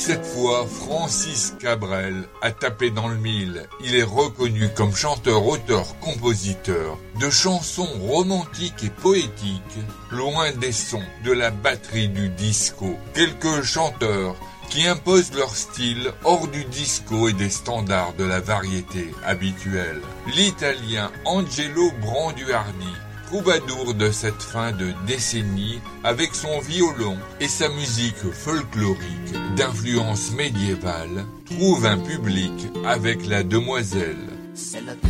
Cette fois, Francis Cabrel a tapé dans le mille. Il est reconnu comme chanteur, auteur, compositeur de chansons romantiques et poétiques, loin des sons de la batterie du disco. Quelques chanteurs qui imposent leur style hors du disco et des standards de la variété habituelle. L'Italien Angelo Branduardi, troubadour de cette fin de décennie, avec son violon et sa musique folklorique d'influence médiévale, trouve un public avec la demoiselle.